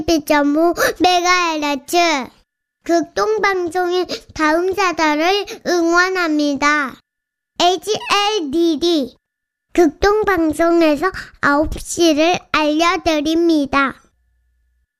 92.5MHz 극동방송인 다음 사달을 응원합니다. HLDD 극동방송에서 9시를 알려드립니다.